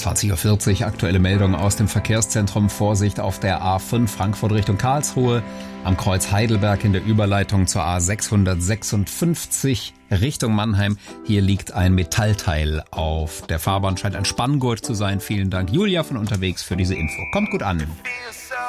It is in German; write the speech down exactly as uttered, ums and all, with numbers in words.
zwanzig Uhr vierzig, aktuelle Meldung aus dem Verkehrszentrum. Vorsicht auf der A fünf Frankfurt Richtung Karlsruhe, am Kreuz Heidelberg in der Überleitung zur A sechshundertsechsundfünfzig Richtung Mannheim. Hier liegt ein Metallteil auf der Fahrbahn, scheint ein Spanngurt zu sein. Vielen Dank, Julia von unterwegs, für diese Info. Kommt gut an.